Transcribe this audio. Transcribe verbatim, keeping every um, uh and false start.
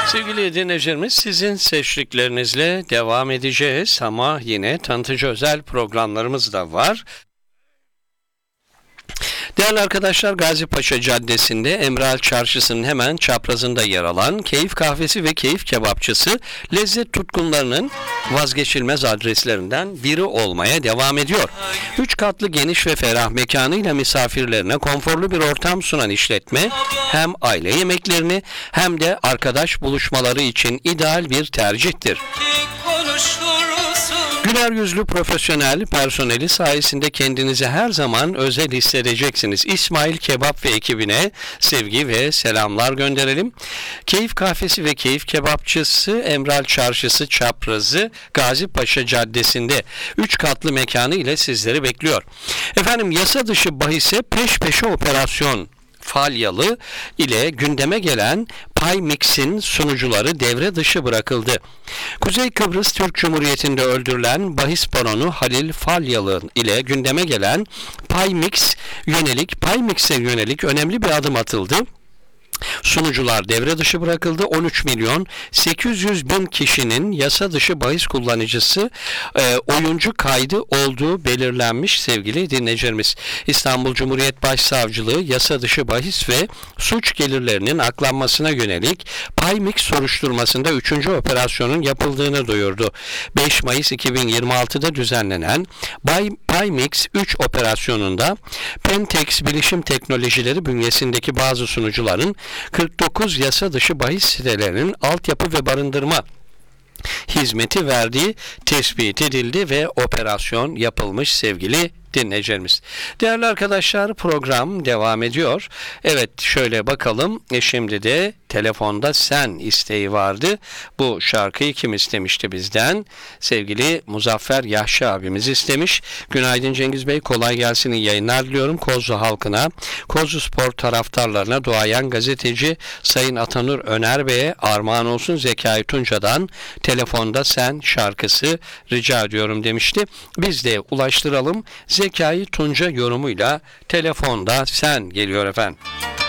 Sevgili dinleyicilerimiz, sizin seçtiklerinizle devam edeceğiz ama yine tanıtıcı özel programlarımız da var. Değerli arkadaşlar, Gazi Paşa Caddesi'nde Emral Çarşısı'nın hemen çaprazında yer alan Keyif Kahvesi ve Keyif Kebapçısı lezzet tutkunlarının vazgeçilmez adreslerinden biri olmaya devam ediyor. Üç katlı geniş ve ferah mekanıyla misafirlerine konforlu bir ortam sunan işletme hem aile yemeklerini hem de arkadaş buluşmaları için ideal bir tercihtir. Güler yüzlü profesyonel personeli sayesinde kendinizi her zaman özel hissedeceksiniz. İsmail Kebap ve ekibine sevgi ve selamlar gönderelim. Keyif Kahvesi ve Keyif Kebapçısı Emral Çarşısı çaprazı Gazi Paşa Caddesi'nde üç katlı mekanı ile sizleri bekliyor. Efendim, yasa dışı bahise peş peşe operasyon Falyalı ile gündeme gelen Paymix'in sunucuları devre dışı bırakıldı. Kuzey Kıbrıs Türk Cumhuriyeti'nde öldürülen bahis baronu Halil Falyalı ile gündeme gelen Paymix yönelik Paymix'e yönelik önemli bir adım atıldı. Sunucular devre dışı bırakıldı. on üç milyon sekiz yüz bin kişinin yasa dışı bahis kullanıcısı e, oyuncu kaydı olduğu belirlenmiş sevgili dinleyicilerimiz. İstanbul Cumhuriyet Başsavcılığı yasa dışı bahis ve suç gelirlerinin aklanmasına yönelik Paymix soruşturmasında üçüncü operasyonun yapıldığını duyurdu. beş Mayıs iki bin yirmi altıda düzenlenen Paymix üç operasyonunda Pentex Bilişim Teknolojileri bünyesindeki bazı sunucuların kırk dokuz yasa dışı bahis sitelerinin altyapı ve barındırma hizmeti verdiği tespit edildi ve operasyon yapılmış sevgili dinleyicilerimiz. Değerli arkadaşlar, program devam ediyor. Evet, şöyle bakalım. E şimdi de telefonda sen isteği vardı. Bu şarkıyı kim istemişti bizden? Sevgili Muzaffer Yahşi abimiz istemiş. Günaydın Cengiz Bey, kolay gelsin, iyi yayınlar diliyorum. Kozlu halkına, Kozlu Spor taraftarlarına, duayen gazeteci Sayın Atanur Öner Bey'e armağan olsun Zekai Tunca'dan telefonda sen şarkısı rica ediyorum demişti. Biz de ulaştıralım. Zekai Tunca yorumuyla telefonda sen geliyor efendim.